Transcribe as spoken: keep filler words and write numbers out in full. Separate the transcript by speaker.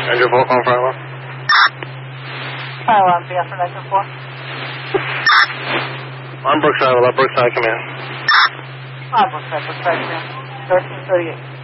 Speaker 1: Andrew Volk on fire alarm.
Speaker 2: Fire alarm, B F for nine four.
Speaker 1: On Brookside, let Brookside come in.
Speaker 2: On Brookside, Brookside, command. thirteen thirty-eight.